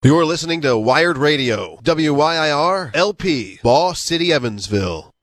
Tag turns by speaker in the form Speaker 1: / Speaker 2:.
Speaker 1: You're listening to Wired Radio, WYIR LP, Boss City, Evansville.